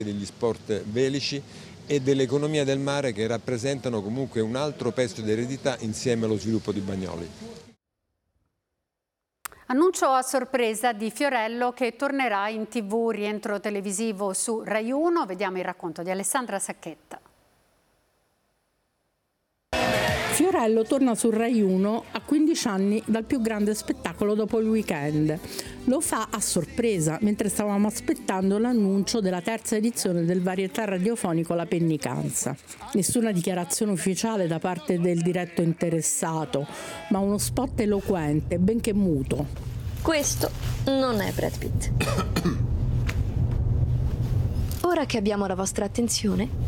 degli sport velici e dell'economia del mare, che rappresentano comunque un altro pezzo di eredità insieme allo sviluppo di Bagnoli. Annuncio a sorpresa di Fiorello che tornerà in TV, rientro televisivo su Rai 1. Vediamo il racconto di Alessandra Sacchetta. Fiorello torna su Rai 1 a 15 anni dal più grande spettacolo dopo il weekend. Lo fa a sorpresa, mentre stavamo aspettando l'annuncio della terza edizione del varietà radiofonico La Pennicanza. Nessuna dichiarazione ufficiale da parte del diretto interessato, ma uno spot eloquente, benché muto. Questo non è Brad Pitt. Ora che abbiamo la vostra attenzione,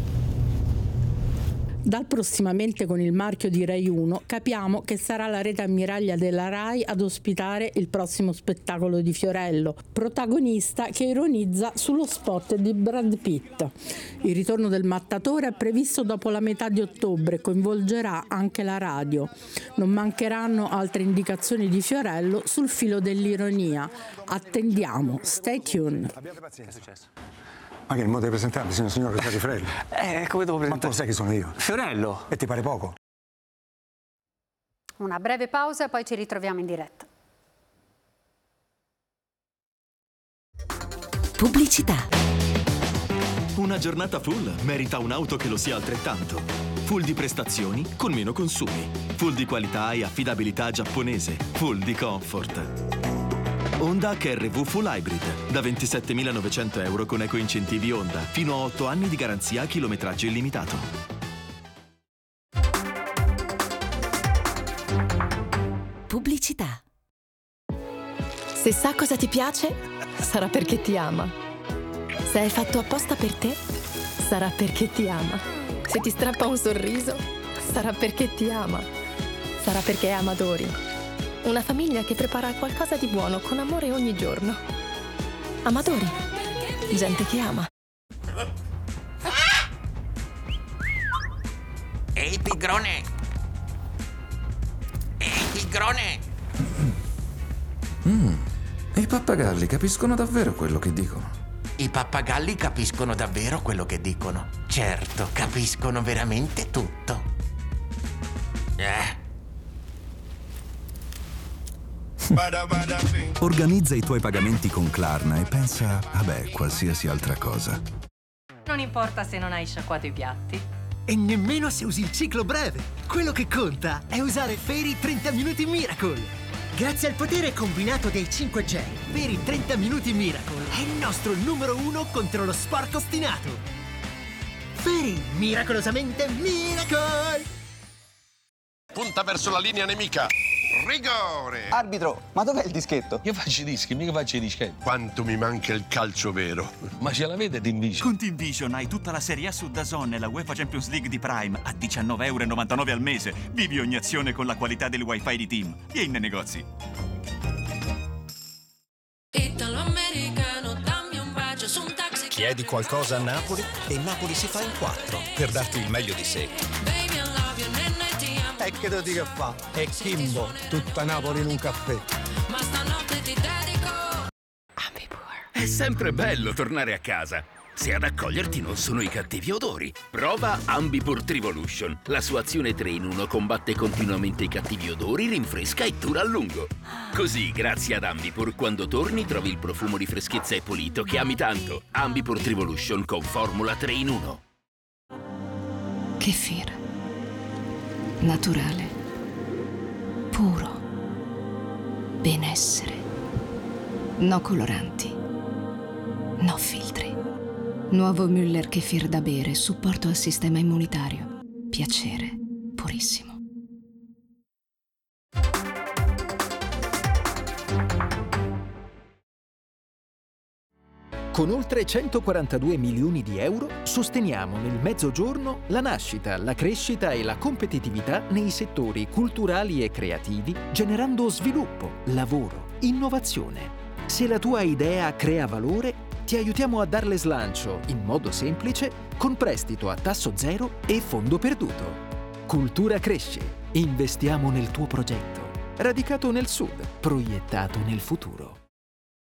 dal prossimamente con il marchio di Rai 1 capiamo che sarà la rete ammiraglia della Rai ad ospitare il prossimo spettacolo di Fiorello, protagonista che ironizza sullo spot di Brad Pitt. Il ritorno del mattatore è previsto dopo la metà di ottobre e coinvolgerà anche la radio. Non mancheranno altre indicazioni di Fiorello sul filo dell'ironia. Attendiamo, stay tuned. Abbiate pazienza. Che è successo? Ma che il modo di presentarmi, signor Rosario Fiorello? Come devo presentare? Ma tu lo sai chi sono io? Fiorello. E ti pare poco? Una breve pausa e poi ci ritroviamo in diretta. Pubblicità. Una giornata full merita un'auto che lo sia altrettanto. Full di prestazioni con meno consumi. Full di qualità e affidabilità giapponese. Full di comfort. Honda HR-V Full Hybrid, da 27.900 euro con eco-incentivi Honda, fino a 8 anni di garanzia a chilometraggio illimitato. Pubblicità. Se sa cosa ti piace, sarà perché ti ama. Se è fatto apposta per te, sarà perché ti ama. Se ti strappa un sorriso, sarà perché ti ama. Sarà perché è Amadori. Una famiglia che prepara qualcosa di buono con amore ogni giorno. Amadori. Gente che ama. Ehi, pigrone! Ehi, pigrone! I pappagalli capiscono davvero quello che dicono. I pappagalli capiscono davvero quello che dicono. Certo, capiscono veramente tutto. Organizza i tuoi pagamenti con Klarna e pensa a qualsiasi altra cosa. Non importa se non hai sciacquato i piatti. E nemmeno se usi il ciclo breve. Quello che conta è usare Fairy 30 Minuti Miracle. Grazie al potere combinato dei 5 gel, Fairy 30 Minuti Miracle è il nostro numero 1 contro lo sporco ostinato. Fairy, miracolosamente Miracle! Punta verso la linea nemica. Rigore! Arbitro, ma dov'è il dischetto? Io faccio i dischi, mica faccio i dischetti. Quanto mi manca il calcio vero. Ma ce l'avete Team Vision? Con Team Vision hai tutta la Serie A su DAZN e la UEFA Champions League di Prime a €19,99 al mese. Vivi ogni azione con la qualità del wifi di Team. Vieni nei negozi. Italo-americano, dammi un bacio su un taxi. Chiedi qualcosa a Napoli e Napoli si fa in 4 per darti il meglio di sé. Baby, I love you, E che te dica fa? È Kimbo, tutta Napoli in un caffè. ma stanotte ti dedico. È sempre bello tornare a casa. Se ad accoglierti non sono i cattivi odori. Prova Ambipur Trivolution. La sua azione 3 in 1 combatte continuamente i cattivi odori, rinfresca e dura a lungo. Così, grazie ad Ambipur, quando torni trovi il profumo di freschezza e pulito che ami tanto. Ambipur Trivolution con formula 3 in 1. Kefir. Naturale. Puro. Benessere. No coloranti. No filtri. Nuovo Müller Kefir da bere, supporto al sistema immunitario. Piacere purissimo. Con oltre 142 milioni di euro sosteniamo nel Mezzogiorno la nascita, la crescita e la competitività nei settori culturali e creativi, generando sviluppo, lavoro, innovazione. Se la tua idea crea valore, ti aiutiamo a darle slancio in modo semplice, con prestito a tasso zero e fondo perduto. Cultura cresce. Investiamo nel tuo progetto. Radicato nel sud, proiettato nel futuro.